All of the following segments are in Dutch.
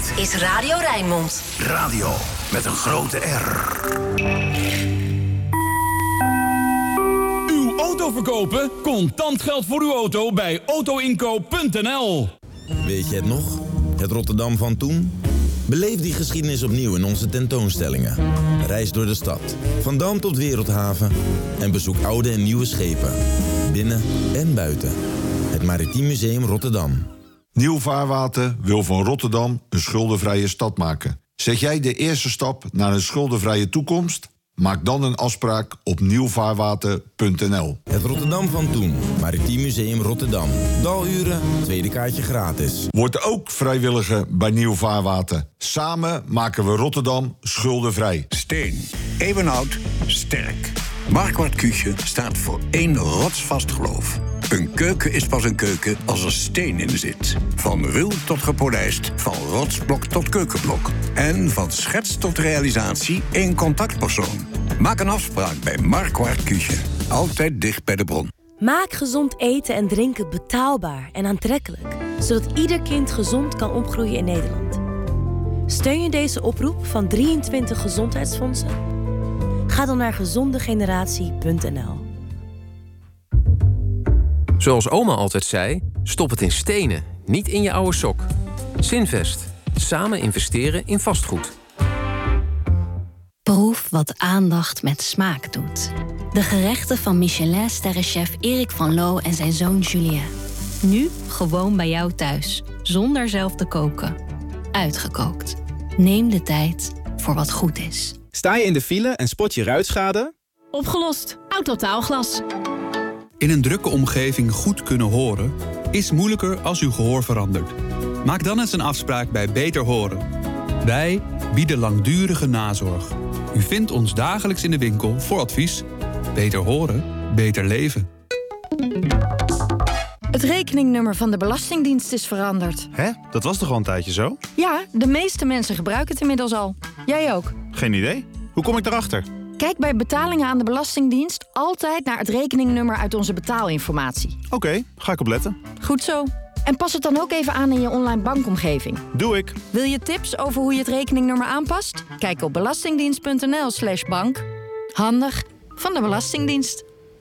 Dit is Radio Rijnmond. Radio met een grote R. Uw auto verkopen? Contant geld voor uw auto bij autoinkoop.nl. Weet je het nog? Het Rotterdam van toen? Beleef die geschiedenis opnieuw in onze tentoonstellingen. Reis door de stad, van Dam tot Wereldhaven. En bezoek oude en nieuwe schepen. Binnen en buiten. Het Maritiem Museum Rotterdam. Nieuw Vaarwater wil van Rotterdam een schuldenvrije stad maken. Zet jij de eerste stap naar een schuldenvrije toekomst? Maak dan een afspraak op nieuwvaarwater.nl. Het Rotterdam van toen. Maritiem Museum Rotterdam. Daluren, tweede kaartje gratis. Word ook vrijwilliger bij Nieuw Vaarwater. Samen maken we Rotterdam schuldenvrij. Steen. Eeuwenoud. Sterk. Marquardt Küche staat voor één rotsvast geloof. Een keuken is pas een keuken als er steen in zit. Van ruw tot gepolijst, van rotsblok tot keukenblok. En van schets tot realisatie één contactpersoon. Maak een afspraak bij Marquardt Küche. Altijd dicht bij de bron. Maak gezond eten en drinken betaalbaar en aantrekkelijk. Zodat ieder kind gezond kan opgroeien in Nederland. Steun je deze oproep van 23 gezondheidsfondsen? Ga dan naar gezondegeneratie.nl. Zoals oma altijd zei, stop het in stenen, niet in je oude sok. Zinvest. Samen investeren in vastgoed. Proef wat aandacht met smaak doet. De gerechten van Michelin-sterrenchef Erik van Loo en zijn zoon Julien. Nu gewoon bij jou thuis, zonder zelf te koken. Uitgekookt. Neem de tijd voor wat goed is. Sta je in de file en spot je ruitschade? Opgelost. Autotaalglas. In een drukke omgeving goed kunnen horen is moeilijker als uw gehoor verandert. Maak dan eens een afspraak bij Beter Horen. Wij bieden langdurige nazorg. U vindt ons dagelijks in de winkel voor advies. Beter horen, beter leven. Het rekeningnummer van de Belastingdienst is veranderd. Hè? Dat was toch al een tijdje zo? Ja, de meeste mensen gebruiken het inmiddels al. Jij ook. Geen idee. Hoe kom ik daarachter? Kijk bij betalingen aan de Belastingdienst altijd naar het rekeningnummer uit onze betaalinformatie. Oké, ga ik opletten. Goed zo. En pas het dan ook even aan in je online bankomgeving. Doe ik. Wil je tips over hoe je het rekeningnummer aanpast? Kijk op belastingdienst.nl/bank. Handig van de Belastingdienst.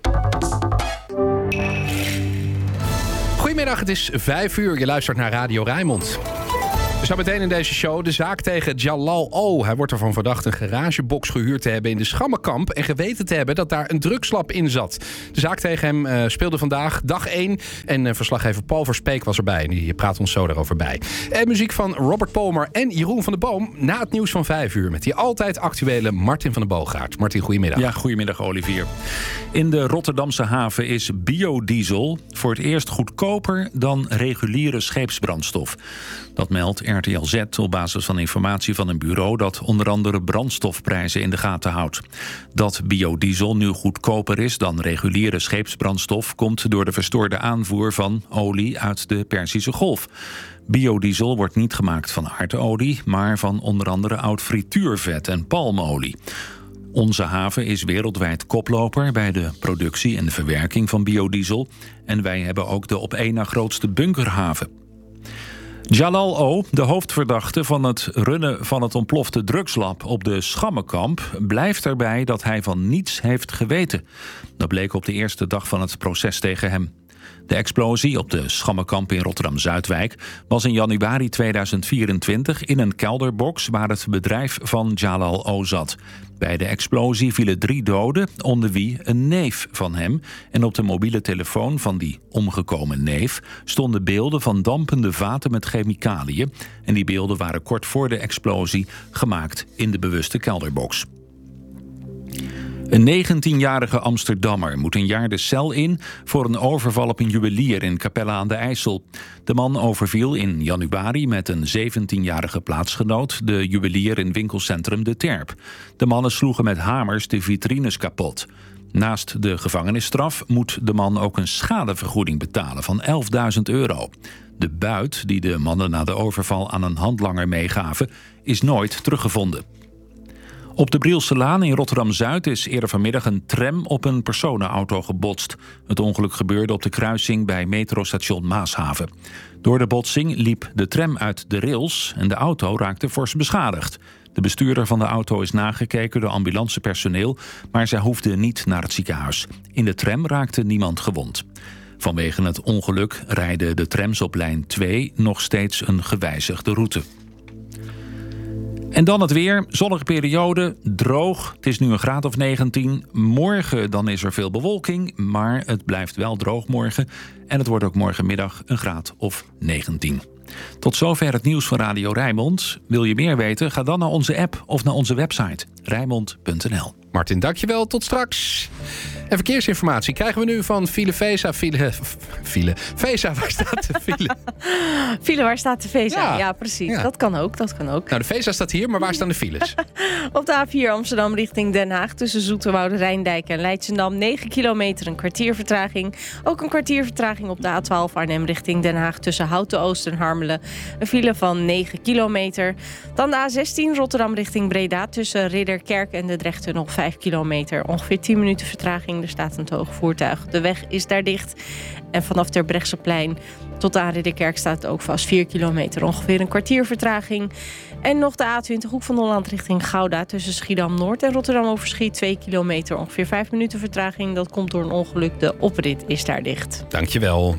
Goedemiddag, het is 5 uur. Je luistert naar Radio Rijnmond. Zo meteen in deze show de zaak tegen Jalal O. Hij wordt ervan verdacht een garagebox gehuurd te hebben in de Schammenkamp en geweten te hebben dat daar een drugslab in zat. De zaak tegen hem speelde vandaag, dag 1. En verslaggever Paul Verspeek was erbij. Die praat ons zo daarover bij. En muziek van Robert Palmer en Jeroen van der Boom na het nieuws van 5 uur. Met die altijd actuele Martin van den Boogaard. Martin, goedemiddag. Ja, goedemiddag Olivier. In de Rotterdamse haven is biodiesel voor het eerst goedkoper dan reguliere scheepsbrandstof. Dat meldt RTL Z op basis van informatie van een bureau dat onder andere brandstofprijzen in de gaten houdt. Dat biodiesel nu goedkoper is dan reguliere scheepsbrandstof komt door de verstoorde aanvoer van olie uit de Perzische Golf. Biodiesel wordt niet gemaakt van aardolie, maar van onder andere oud frituurvet en palmolie. Onze haven is wereldwijd koploper bij de productie en de verwerking van biodiesel. En wij hebben ook de op één na grootste bunkerhaven. Jalal O., de hoofdverdachte van het runnen van het ontplofte drugslab op de Schammenkamp, blijft erbij dat hij van niets heeft geweten. Dat bleek op de eerste dag van het proces tegen hem. De explosie op de Schammenkamp in Rotterdam-Zuidwijk was in januari 2024 in een kelderbox waar het bedrijf van Jalal O. zat. Bij de explosie vielen 3 doden, onder wie een neef van hem. En op de mobiele telefoon van die omgekomen neef stonden beelden van dampende vaten met chemicaliën. En die beelden waren kort voor de explosie gemaakt in de bewuste kelderbox. Een 19-jarige Amsterdammer moet een jaar de cel in voor een overval op een juwelier in Capelle aan de IJssel. De man overviel in januari met een 17-jarige plaatsgenoot de juwelier in winkelcentrum De Terp. De mannen sloegen met hamers de vitrines kapot. Naast de gevangenisstraf moet de man ook een schadevergoeding betalen van €11.000. De buit die de mannen na de overval aan een handlanger meegaven is nooit teruggevonden. Op de Brielselaan in Rotterdam-Zuid is eerder vanmiddag een tram op een personenauto gebotst. Het ongeluk gebeurde op de kruising bij metrostation Maashaven. Door de botsing liep de tram uit de rails en de auto raakte fors beschadigd. De bestuurder van de auto is nagekeken door ambulancepersoneel, maar zij hoefde niet naar het ziekenhuis. In de tram raakte niemand gewond. Vanwege het ongeluk rijden de trams op lijn 2 nog steeds een gewijzigde route. En dan het weer. Zonnige periode, droog. Het is nu een graad of 19. Morgen dan is er veel bewolking, maar het blijft wel droog morgen. En het wordt ook morgenmiddag een graad of 19. Tot zover het nieuws van Radio Rijnmond. Wil je meer weten? Ga dan naar onze app of naar onze website rijnmond.nl. Martin, dankjewel. Tot straks. En verkeersinformatie krijgen we nu van Vesa. Vesa, waar staat de file? File, waar staat de Vesa? Ja, precies. Ja. Dat kan ook. Nou, de Vesa staat hier, maar waar staan de files? Op de A4 Amsterdam richting Den Haag tussen Zoeterwoude, Rijndijk en Leidschendam 9 kilometer, een kwartier vertraging. Ook een kwartier vertraging op de A12 Arnhem richting Den Haag tussen Houten Oost en Harmelen. Een file van 9 kilometer. Dan de A16 Rotterdam richting Breda tussen Ridderkerk en de Drechttunnel 5 kilometer. Ongeveer 10 minuten vertraging. Er staat een te hoog voertuig. De weg is daar dicht. En vanaf Terbrechtseplein tot aan Ridderkerk staat het ook vast 4 kilometer. Ongeveer een kwartier vertraging. En nog de A20 Hoek van Holland richting Gouda tussen Schiedam-Noord en Rotterdam-Overschiet 2 kilometer. Ongeveer 5 minuten vertraging. Dat komt door een ongeluk. De oprit is daar dicht. Dankjewel.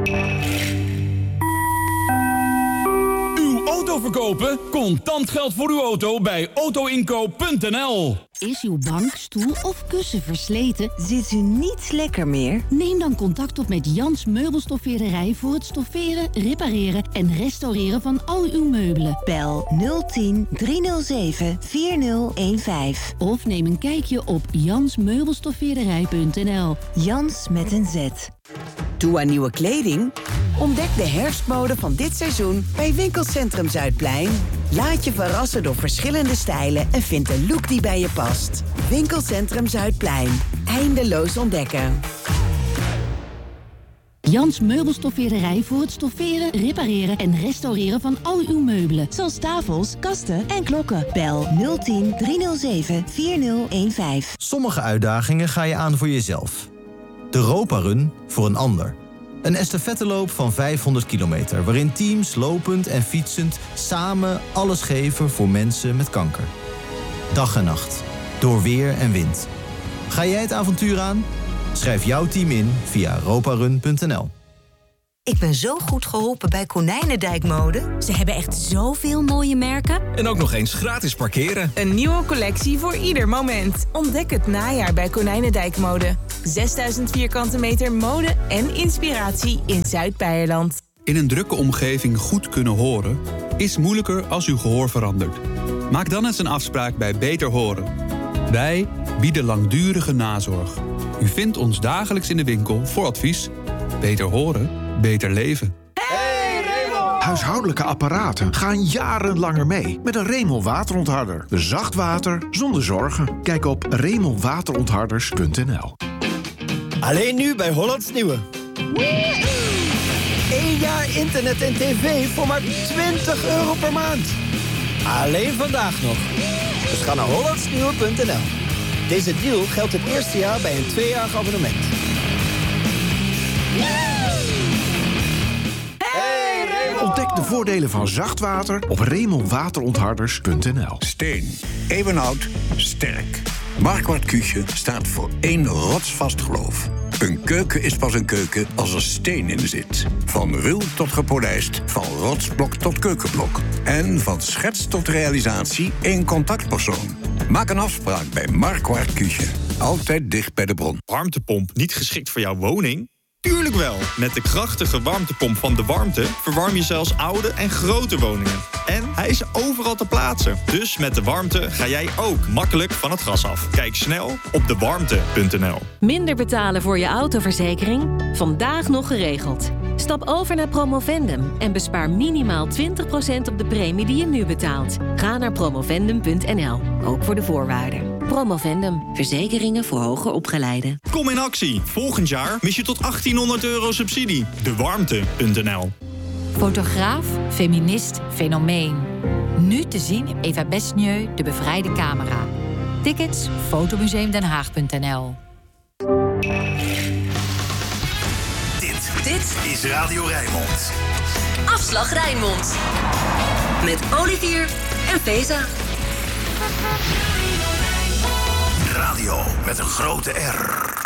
Auto verkopen? Contant geld voor uw auto bij autoinkoop.nl. Is uw bank, stoel of kussen versleten? Zit u niet lekker meer? Neem dan contact op met Jans Meubelstoffeerderij voor het stofferen, repareren en restaureren van al uw meubelen. Bel 010 307 4015. Of neem een kijkje op jansmeubelstoffeerderij.nl. Jans met een Z. Toe aan nieuwe kleding? Ontdek de herfstmode van dit seizoen bij Winkelcentrum Zuidplein. Laat je verrassen door verschillende stijlen en vind de look die bij je past. Winkelcentrum Zuidplein. Eindeloos ontdekken. Jans Meubelstoffeerderij voor het stofferen, repareren en restaureren van al uw meubelen. Zoals tafels, kasten en klokken. Bel 010 307 4015. Sommige uitdagingen ga je aan voor jezelf. De Roparun voor een ander. Een estafetteloop van 500 kilometer... waarin teams lopend en fietsend samen alles geven voor mensen met kanker. Dag en nacht. Door weer en wind. Ga jij het avontuur aan? Schrijf jouw team in via roparun.nl. Ik ben zo goed geholpen bij Konijnendijk-mode. Ze hebben echt zoveel mooie merken. En ook nog eens gratis parkeren. Een nieuwe collectie voor ieder moment. Ontdek het najaar bij Konijnendijk-mode. 6000 vierkante meter mode en inspiratie in Zuid-Beierland. In een drukke omgeving goed kunnen horen is moeilijker als uw gehoor verandert. Maak dan eens een afspraak bij Beter Horen. Wij bieden langdurige nazorg. U vindt ons dagelijks in de winkel voor advies. Beter horen, beter leven. Huishoudelijke apparaten gaan jarenlanger mee met een Remel waterontharder. Zacht water zonder zorgen. Kijk op remelwaterontharders.nl. Alleen nu bij Hollands Nieuwe. 1 jaar internet en tv voor maar €20 per maand. Alleen vandaag nog. Dus ga naar hollandsnieuwe.nl. Deze deal geldt het eerste jaar bij een 2-jarig abonnement. Ontdek de voordelen van zacht water op remelwaterontharders.nl. Steen, eeuwenoud, sterk. Marquardt Küche staat voor 1 rotsvast geloof. Een keuken is pas een keuken als er steen in zit. Van ruw tot gepolijst, van rotsblok tot keukenblok. En van schets tot realisatie één contactpersoon. Maak een afspraak bij Marquardt Küche. Altijd dicht bij de bron. Warmtepomp niet geschikt voor jouw woning? Tuurlijk wel. Met de krachtige warmtepomp van De Warmte verwarm je zelfs oude en grote woningen. En hij is overal te plaatsen. Dus met De Warmte ga jij ook makkelijk van het gas af. Kijk snel op dewarmte.nl. Minder betalen voor je autoverzekering? Vandaag nog geregeld. Stap over naar Promovendum en bespaar minimaal 20% op de premie die je nu betaalt. Ga naar promovendum.nl, ook voor de voorwaarden. Promovendum, verzekeringen voor hoger opgeleiden. Kom in actie. Volgend jaar mis je tot €1800 subsidie. Dewarmte.nl. Fotograaf, feminist, fenomeen. Nu te zien in Eva Besnieu, De Bevrijde Camera. Tickets fotomuseumdenhaag.nl. Dit is Radio Rijnmond. Afslag Rijnmond. Met Olivier en Feza. Radio met een grote R.